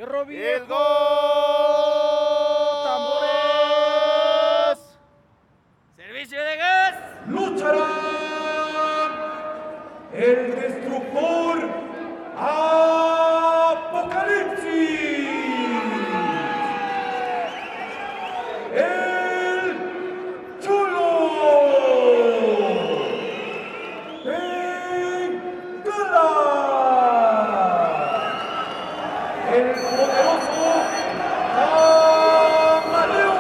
¡Fierro ¡El viejo! gol! ¡Tambores! ¡Servicio de gas! Lucharán el destructor Apocalipsis, el chulo Bengala, el poderoso Camaleón.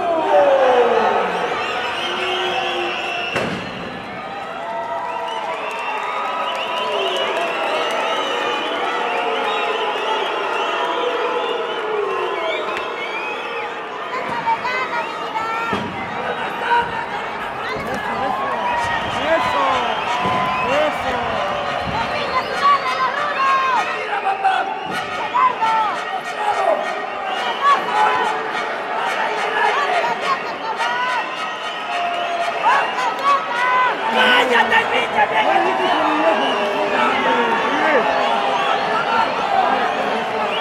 ¡Cállate, pinche viejo!